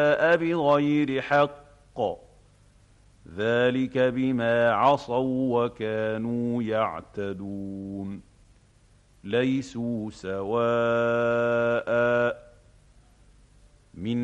بغير حق ذلك بما عصوا وكانوا يعتدون ليسوا سواء